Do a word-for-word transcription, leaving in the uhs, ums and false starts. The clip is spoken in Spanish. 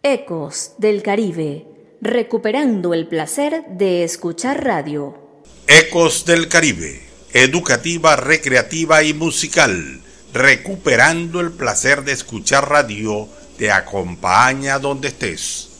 Ecos del Caribe, recuperando el placer de escuchar radio. Ecos del Caribe, educativa, recreativa y musical, recuperando el placer de escuchar radio, te acompaña donde estés.